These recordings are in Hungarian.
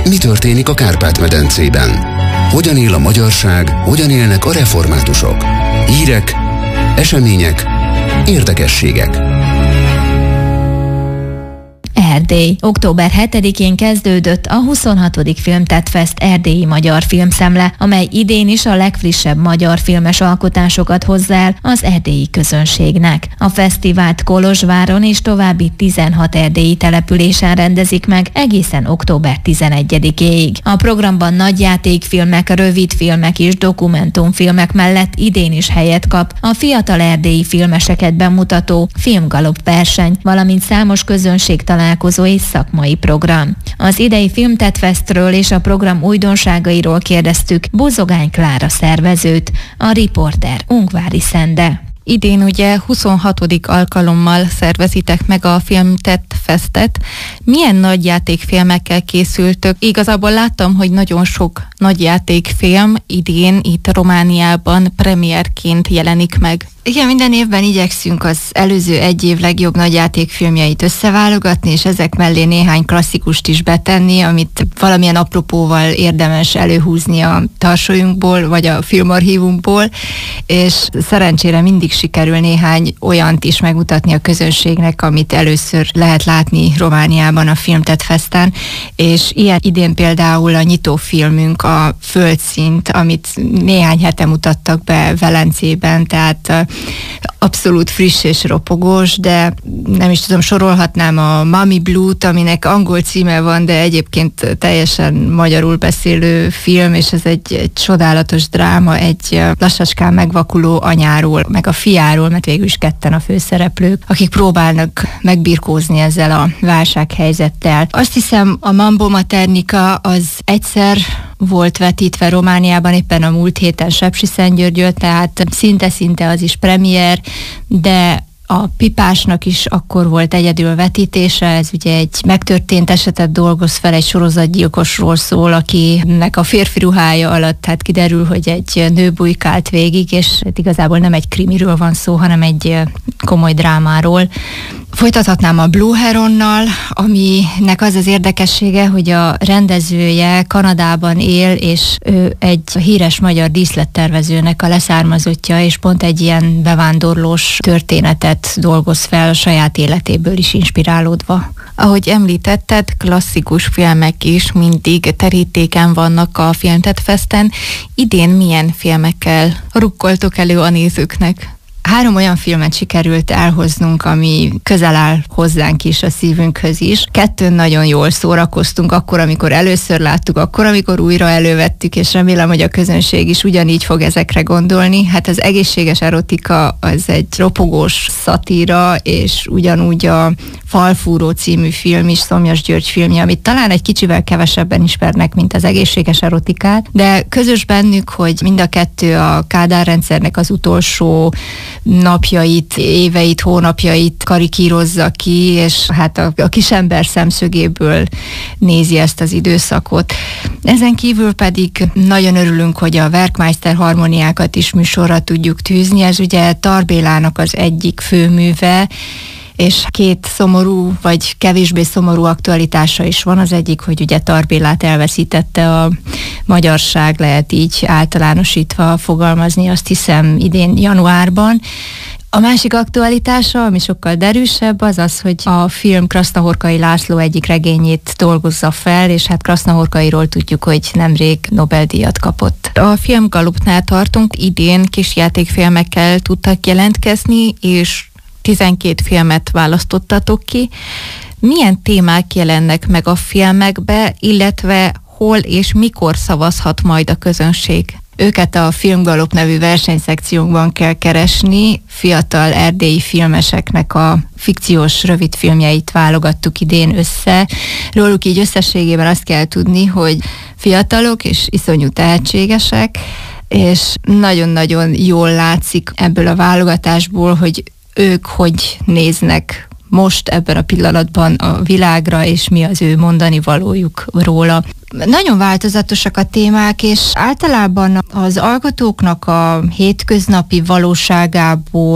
Mi történik a Kárpát-medencében? Hogyan él a magyarság, hogyan élnek a reformátusok? Hírek, események, érdekességek. Erdély. Október 7-én kezdődött a 26. Filmtettfest erdélyi magyar filmszemle, amely idén is a legfrissebb magyar filmes alkotásokat hozzá el az erdélyi közönségnek. A fesztivált Kolozsváron és további 16 erdélyi településen rendezik meg egészen október 11-éig. A programban nagyjátékfilmek, rövidfilmek és dokumentumfilmek mellett idén is helyet kap a fiatal erdélyi filmeseket bemutató filmgalop verseny, valamint számos közönség találkozó és szakmai program. Az idei Filmtettfestről és a program újdonságairól kérdeztük Bozogány Klára szervezőt, a riporter Ungvári Szende. Idén ugye 26. alkalommal szervezitek meg a Filmtettfestet. Milyen nagyjátékfilmekkel készültök? Igazából láttam, hogy nagyon sok nagyjátékfilm idén itt Romániában premierként jelenik meg. Igen, minden évben igyekszünk az előző egy év legjobb nagyjátékfilmjeit összeválogatni, és ezek mellé néhány klasszikust is betenni, amit valamilyen apropóval érdemes előhúzni a tarsolyunkból, vagy a filmarchívumból, és szerencsére mindig sikerül néhány olyant is megmutatni a közönségnek, amit először lehet látni Romániában a Filmtettfesten, és ilyen idén például a nyitófilmünk, a Földszint, amit néhány hete mutattak be Velencében, tehát abszolút friss és ropogós, de nem is tudom, sorolhatnám a Mommy Blue-t, aminek angol címe van, de egyébként teljesen magyarul beszélő film, és ez egy csodálatos dráma, egy lassacskán megvakuló anyáról, meg a fiáról, mert végül is ketten a főszereplők, akik próbálnak megbirkózni ezzel a válsághelyzettel. Azt hiszem, a Mambo Maternica az egyszer volt vetítve Romániában éppen a múlt héten Sepsiszentgyörgyön, tehát szinte az is premier, de a Pipásnak is akkor volt egyedül vetítése, ez ugye egy megtörtént esetet dolgoz fel, egy sorozatgyilkosról szól, akinek a férfi ruhája alatt hát kiderül, hogy egy nő bujkált végig, és igazából nem egy krimiről van szó, hanem egy komoly drámáról. Folytathatnám a Blue Heronnal, aminek az az érdekessége, hogy a rendezője Kanadában él, és ő egy híres magyar díszlettervezőnek a leszármazottja, és pont egy ilyen bevándorlós történetet dolgoz fel a saját életéből is inspirálódva. Ahogy említetted, klasszikus filmek is mindig terítéken vannak a Filmtettfesten. Idén milyen filmekkel rukkoltok elő a nézőknek? 3 olyan filmet sikerült elhoznunk, ami közel áll hozzánk is, a szívünkhöz is. 2 nagyon jól szórakoztunk, akkor, amikor először láttuk, akkor, amikor újra elővettük, és remélem, hogy a közönség is ugyanígy fog ezekre gondolni. Hát az Egészséges erotika az egy ropogós szatíra, és ugyanúgy a Falfúró című film is Szomjas György filmje, amit talán egy kicsivel kevesebben ismernek, mint az Egészséges erotikát, de közös bennük, hogy mind a 2 a Kádár rendszernek az utolsó napjait, éveit, hónapjait karikírozza ki, és hát a kisember szemszögéből nézi ezt az időszakot. Ezen kívül pedig nagyon örülünk, hogy a Werkmeister harmóniákat is műsorra tudjuk tűzni. Ez ugye Tar Bélának az egyik főműve, és 2 szomorú, vagy kevésbé szomorú aktualitása is van. Az egyik, hogy ugye Tar Bélát elveszítette a magyarság, lehet így általánosítva fogalmazni, azt hiszem idén januárban. A másik aktualitása, ami sokkal derűsebb, az az, hogy a film Krasznahorkai László egyik regényét dolgozza fel, és hát Krasznahorkairól tudjuk, hogy nemrég Nobel-díjat kapott. A Filmgalopnál tartunk, idén kisjátékfilmekkel tudtak jelentkezni, és 12 filmet választottatok ki. Milyen témák jelennek meg a filmekbe, illetve hol és mikor szavazhat majd a közönség? Őket a Filmgalop nevű versenyszekciónkban kell keresni. Fiatal erdélyi filmeseknek a fikciós rövidfilmjeit válogattuk idén össze. Róluk így összességében azt kell tudni, hogy fiatalok és iszonyú tehetségesek, és nagyon-nagyon jól látszik ebből a válogatásból, hogy ők hogy néznek most ebben a pillanatban a világra, és mi az ő mondani valójuk róla. Nagyon változatosak a témák, és általában az alkotóknak a hétköznapi valóságából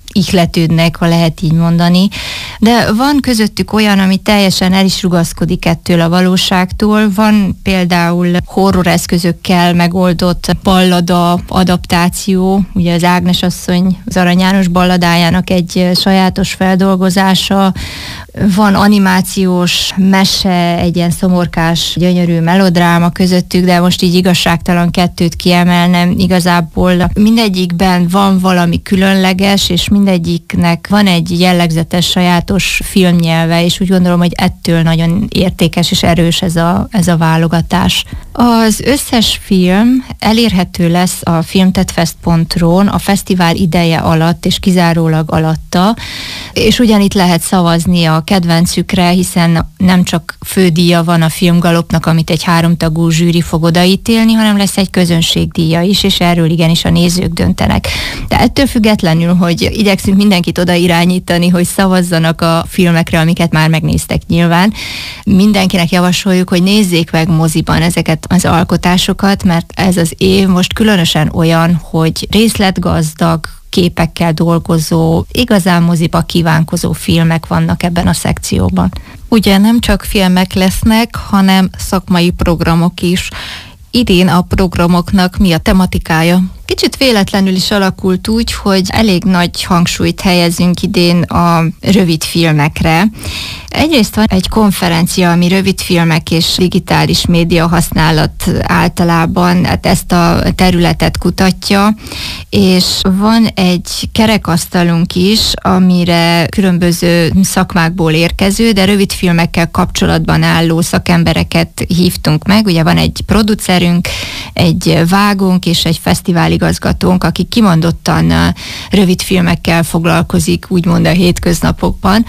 ihletődnek, ha lehet így mondani. De van közöttük olyan, ami teljesen el is rugaszkodik ettől a valóságtól. Van például horror eszközökkel megoldott ballada adaptáció, ugye az Ágnes asszony az Arany János balladájának egy sajátos feldolgozása, van animációs mese, egy ilyen szomorkás, gyönyörű melodráma közöttük, de most így igazságtalan kettőt kiemelnem. Igazából mindegyikben van valami különleges, és mindegyiknek van egy jellegzetes, sajátos filmnyelve, és úgy gondolom, hogy ettől nagyon értékes és erős ez a válogatás. Az összes film elérhető lesz a filmtetfest.ru-n a fesztivál ideje alatt, és kizárólag alatta, és ugyanitt lehet szavazni a kedvencükre, hiszen nem csak fődíja van a filmgalopnak, amit egy 3 tagú zsűri fog odaítélni, hanem lesz egy közönségdíja is, és erről igenis a nézők döntenek. De ettől függetlenül, hogy igyekszünk mindenkit oda irányítani, hogy szavazzanak a filmekre, amiket már megnéztek nyilván, mindenkinek javasoljuk, hogy nézzék meg moziban ezeket az alkotásokat, mert ez az év most különösen olyan, hogy részletgazdag, képekkel dolgozó, igazán moziba kívánkozó filmek vannak ebben a szekcióban. Ugye nem csak filmek lesznek, hanem szakmai programok is. Idén a programoknak mi a tematikája? Kicsit véletlenül is alakult úgy, hogy elég nagy hangsúlyt helyezünk idén a rövid filmekre. Egyrészt van egy konferencia, ami rövid filmek és digitális média használat általában ezt a területet kutatja, és van egy kerekasztalunk is, amire különböző szakmákból érkező, de rövid filmekkel kapcsolatban álló szakembereket hívtunk meg. Ugye van egy producerünk, egy vágónk és egy fesztiváligazgatónk, aki kimondottan rövid filmekkel foglalkozik, úgymond a hétköznapokban.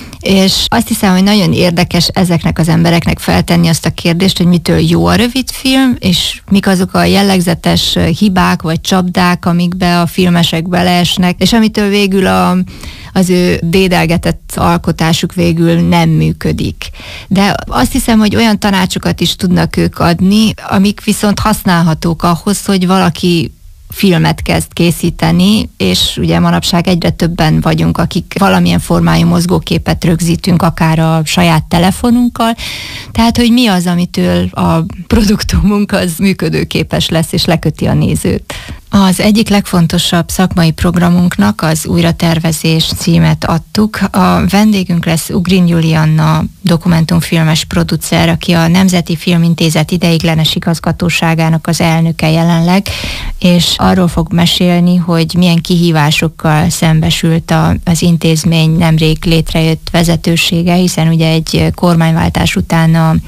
És azt hiszem, hogy nagyon érdekes ezeknek az embereknek feltenni azt a kérdést, hogy mitől jó a rövid film, és mik azok a jellegzetes hibák vagy csapdák, amikbe a filmesek beleesnek, és amitől végül az ő dédelgetett alkotásuk végül nem működik. De azt hiszem, hogy olyan tanácsokat is tudnak ők adni, amik viszont használhatók ahhoz, hogy valaki filmet kezd készíteni, és ugye manapság egyre többen vagyunk, akik valamilyen formájú mozgóképet rögzítünk, akár a saját telefonunkkal. Tehát, hogy mi az, amitől a produktumunk az működőképes lesz, és leköti a nézőt. Az egyik legfontosabb szakmai programunknak az újratervezés címet adtuk. A vendégünk lesz Ugrin Julianna, dokumentumfilmes producer, aki a Nemzeti Filmintézet ideiglenes igazgatóságának az elnöke jelenleg, és arról fog mesélni, hogy milyen kihívásokkal szembesült az intézmény nemrég létrejött vezetősége, hiszen ugye egy kormányváltás után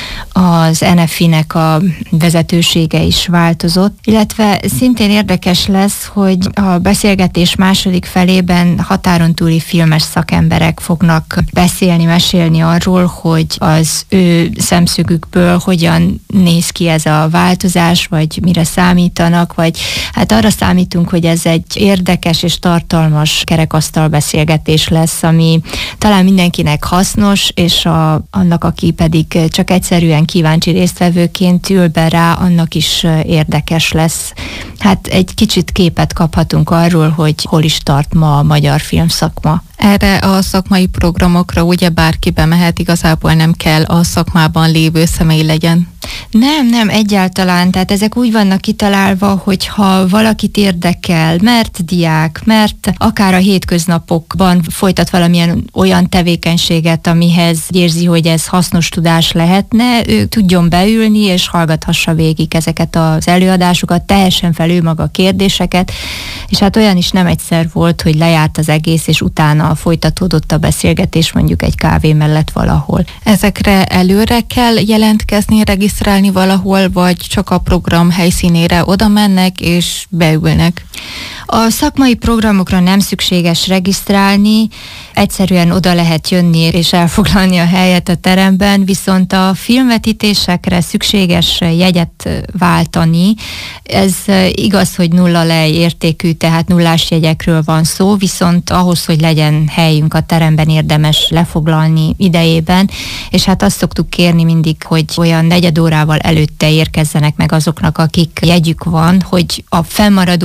az NFI-nek a vezetősége is változott, illetve szintén érdekes lesz, hogy a beszélgetés második felében határon túli filmes szakemberek fognak beszélni, mesélni arról, hogy az ő szemszögükből hogyan néz ki ez a változás, vagy mire számítanak, vagy hát arra számítunk, hogy ez egy érdekes és tartalmas kerekasztal beszélgetés lesz, ami talán mindenkinek hasznos, és annak, aki pedig csak egyszerűen kíváncsi résztvevőként ül be rá, annak is érdekes lesz. Hát egy kicsit képet kaphatunk arról, hogy hol is tart ma a magyar filmszakma. Erre a szakmai programokra ugye bárki bemehet, igazából nem kell a szakmában lévő személy legyen. Nem, egyáltalán. Tehát ezek úgy vannak kitalálva, hogy ha valakit érdekel, mert diák, mert akár a hétköznapokban folytat valamilyen olyan tevékenységet, amihez érzi, hogy ez hasznos tudás lehetne, ő tudjon beülni és hallgathassa végig ezeket az előadásokat, teljesen fel ő maga kérdéseket, és hát olyan is nem egyszer volt, hogy lejárt az egész, és utána folytatódott a beszélgetés mondjuk egy kávé mellett valahol. Ezekre előre kell jelentkezni, regisztrálni valahol, vagy csak a program helyszínére oda mennek és beülnek? A szakmai programokra nem szükséges regisztrálni, egyszerűen oda lehet jönni és elfoglalni a helyet a teremben, viszont a filmvetítésekre szükséges jegyet váltani. Ez igaz, hogy nulla lej értékű, tehát nullás jegyekről van szó, viszont ahhoz, hogy legyen helyünk a teremben, érdemes lefoglalni idejében, és hát azt szoktuk kérni mindig, hogy olyan negyed órával előtte érkezzenek meg azoknak, akik jegyük van, hogy a fennmaradó esetleg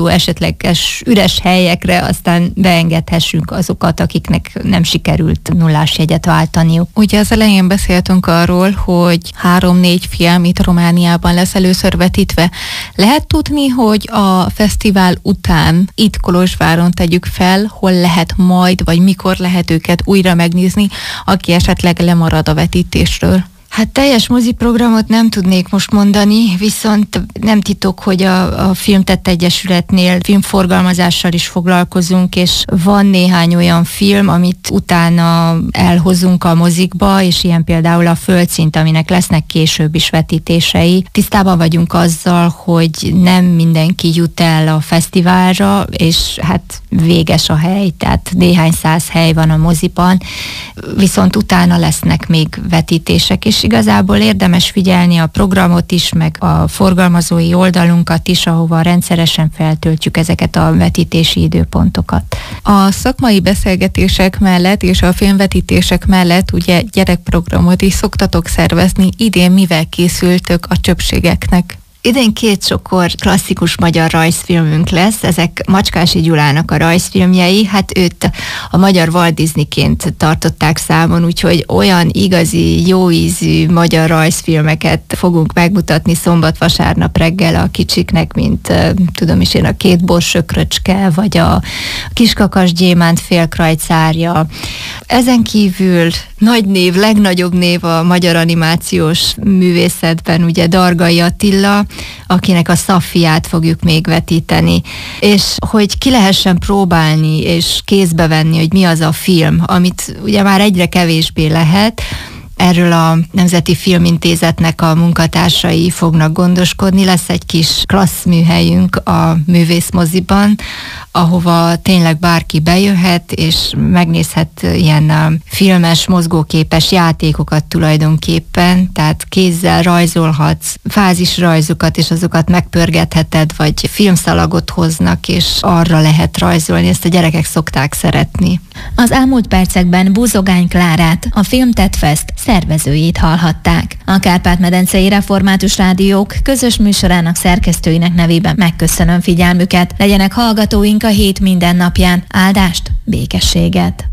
esetleges üres helyekre aztán beengedhessünk azokat, akiknek nem sikerült nullás jegyet váltaniuk. Ugye az elején beszéltünk arról, hogy 3-4 film itt Romániában lesz először vetítve. Lehet tudni, hogy a fesztivál után itt Kolozsváron tegyük fel, hol lehet majd, vagy mikor lehet őket újra megnézni, aki esetleg lemarad a vetítésről? Hát teljes moziprogramot nem tudnék most mondani, viszont nem titok, hogy a Filmtett Egyesületnél filmforgalmazással is foglalkozunk, és van néhány olyan film, amit utána elhozunk a mozikba, és ilyen például a Földszint, aminek lesznek később is vetítései. Tisztában vagyunk azzal, hogy nem mindenki jut el a fesztiválra, és hát véges a hely, tehát néhány száz hely van a moziban, viszont utána lesznek még vetítések, és igazából érdemes figyelni a programot is, meg a forgalmazói oldalunkat is, ahova rendszeresen feltöltjük ezeket a vetítési időpontokat. A szakmai beszélgetések mellett és a filmvetítések mellett ugye gyerekprogramot is szoktatok szervezni. Idén mivel készültök a csöpségeknek? Idén 2 sokor klasszikus magyar rajzfilmünk lesz, ezek Macskási Gyulának a rajzfilmjei, hát őt a magyar Walt Disneyként tartották számon, úgyhogy olyan igazi, jó ízű magyar rajzfilmeket fogunk megmutatni szombat-vasárnap reggel a kicsiknek, mint tudom is én, a 2 borsökröcske, vagy a Kiskakas Gyémánt félkrajcárja. Ezen kívül nagy név, legnagyobb név a magyar animációs művészetben, ugye Dargai Attila, akinek a Szaffiát fogjuk még vetíteni. És hogy ki lehessen próbálni és kézbe venni, hogy mi az a film, amit ugye már egyre kevésbé lehet, erről a Nemzeti Filmintézetnek a munkatársai fognak gondoskodni. Lesz egy kis klasszműhelyünk a Művészmoziban, ahova tényleg bárki bejöhet, és megnézhet ilyen filmes, mozgóképes játékokat tulajdonképpen, tehát kézzel rajzolhatsz fázisrajzokat, és azokat megpörgetheted, vagy filmszalagot hoznak, és arra lehet rajzolni, ezt a gyerekek szokták szeretni. Az elmúlt percekben Búzogány Klárát, a Filmtett Fest szervezőjét hallhatták. A Kárpát-medencei Református Rádiók közös műsorának szerkesztőinek nevében megköszönöm figyelmüket. Legyenek hallgatóink a hét minden napján. Áldást, békességet!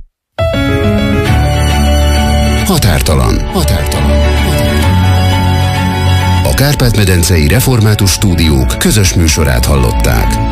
Határtalan. A Kárpát-medencei Református Stúdiók közös műsorát hallották.